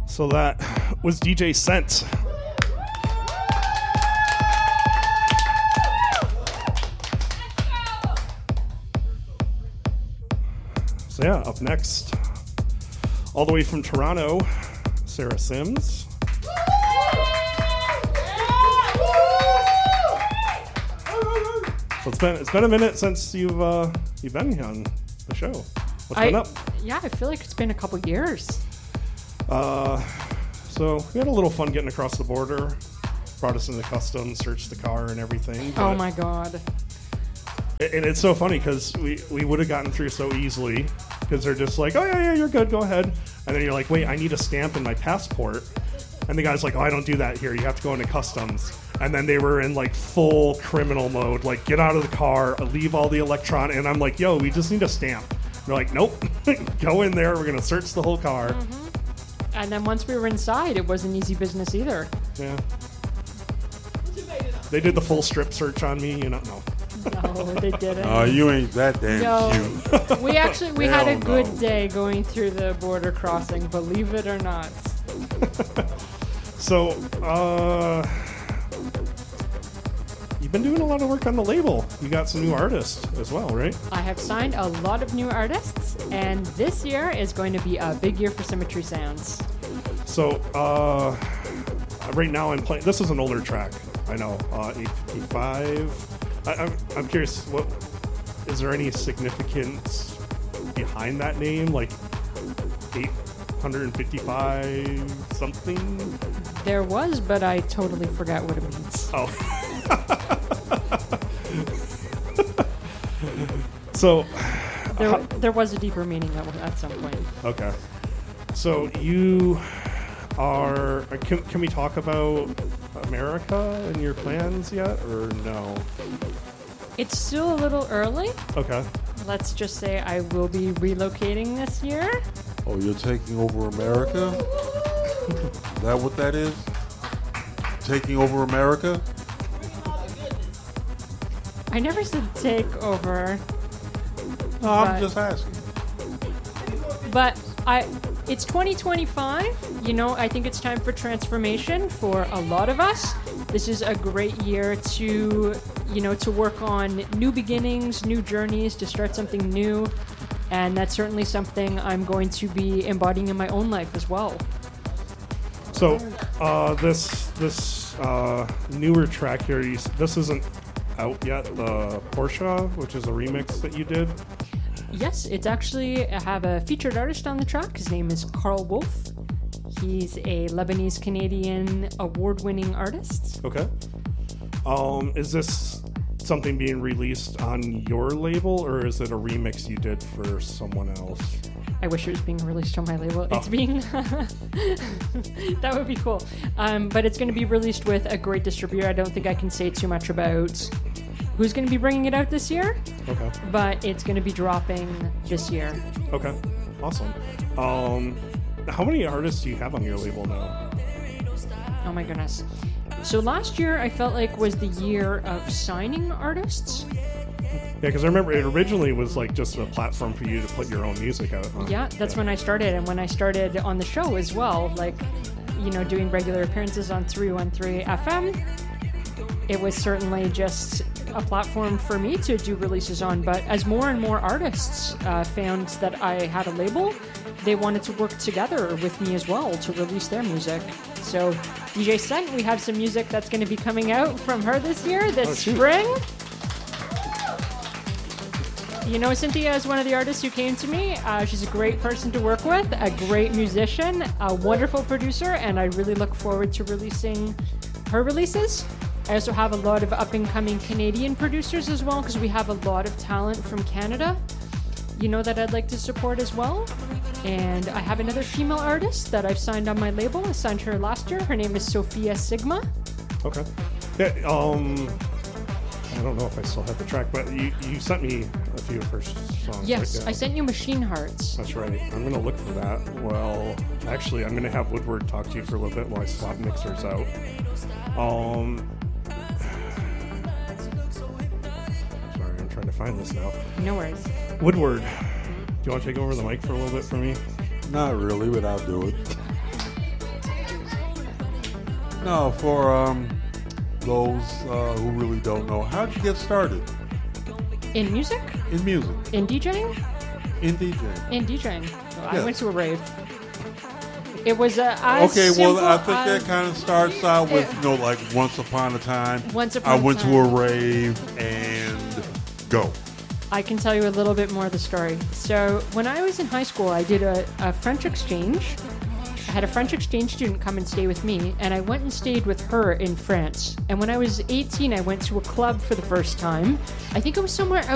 So that was DJ Scent. So yeah, up next, all the way from Toronto, Sarah Sims. So it's been a minute since you've been here on the show. What's been up? Yeah, I feel like it's been a couple years. So we had a little fun getting across the border. Brought us into customs, searched the car and everything. Oh my god! And it's so funny because we would have gotten through so easily because they're just like, oh yeah, you're good, go ahead. And then you're like, wait, I need a stamp in my passport. And the guy's like, oh, I don't do that here. You have to go into customs. And then they were in like full criminal mode, like get out of the car, leave all the electronic. And I'm like, yo, we just need a stamp. They're like, nope, go in there. We're going to search the whole car. Mm-hmm. And then once we were inside, it wasn't easy business either. Yeah. They did the full strip search on me, you know. No, they didn't. Oh, you ain't that damn cute. We had a good day going through the border crossing, believe it or not. So, you've been doing a lot of work on the label. You got some new artists as well, right? I have signed a lot of new artists, and this year is going to be a big year for Symmetry Sounds. So, right now I'm playing. This is an older track. I know, 855. I'm curious, what is there any significance behind that name? Like 855 something? There was, but I totally forgot what it means. Oh. So there was a deeper meaning at some point. Okay. So you are. Can we talk about America and your plans yet, or no? It's still a little early. Okay. Let's just say I will be relocating this year. Oh, you're taking over America? Is that what that is? Taking over America? I never said take over. No, I'm just asking. But it's 2025. You know, I think it's time for transformation for a lot of us. This is a great year to work on new beginnings, new journeys, to start something new. And that's certainly something I'm going to be embodying in my own life as well. So, this newer track here, this isn't out yet, the Porsche, which is a remix that you did? Yes, it's actually, I have a featured artist on the track. His name is Carl Wolf. He's a Lebanese-Canadian award-winning artist. Okay. Is this something being released on your label, or is it a remix you did for someone else? I wish it was being released on my label. It's being... that would be cool. But it's going to be released with a great distributor. I don't think I can say too much about who's going to be bringing it out this year. Okay. But it's going to be dropping this year. Okay. Awesome. How many artists do you have on your label now? Oh my goodness. So last year I felt like was the year of signing artists. Yeah, because I remember it originally was like just a platform for you to put your own music out on. Yeah, that's when I started. And when I started on the show as well, like, doing regular appearances on 313 FM, it was certainly just a platform for me to do releases on. But as more and more artists found that I had a label, they wanted to work together with me as well to release their music. So DJ Scent, we have some music that's going to be coming out from her this year, this spring. Cynthia is one of the artists who came to me. She's a great person to work with, a great musician, a wonderful producer, and I really look forward to releasing her releases. I also have a lot of up-and-coming Canadian producers as well, because we have a lot of talent from Canada, that I'd like to support as well. And I have another female artist that I've signed on my label. I signed her last year. Her name is Sophia Sigma. Okay. Yeah, I don't know if I still have the track, but you sent me a few of her songs. Yes, I sent you Machine Hearts. That's right. I'm going to look for that. Well, actually, I'm going to have Woodward talk to you for a little bit while I swap mixers out. Sorry, I'm trying to find this now. No worries. Woodward, do you want to take over the mic for a little bit for me? Not really, but I'll do it. No, for those who really don't know, how'd you get started In music? in music, In DJing? in DJing? In DJing. Well, I Yes. went to a rave. It was as Okay, simple well, I think as- that kind of starts out with, like Once Upon a Time. Once upon I a went time. to a rave and go. I can tell you a little bit more of the story. So when I was in high school, I did a French exchange. I had a French exchange student come and stay with me, and I went and stayed with her in France. And when I was 18, I went to a club for the first time. I think it was somewhere